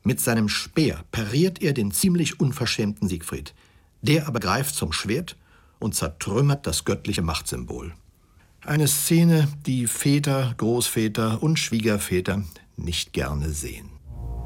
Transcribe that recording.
Mit seinem Speer pariert er den ziemlich unverschämten Siegfried. Der aber greift zum Schwert und zertrümmert das göttliche Machtsymbol. Eine Szene, die Väter, Großväter und Schwiegerväter nicht gerne sehen.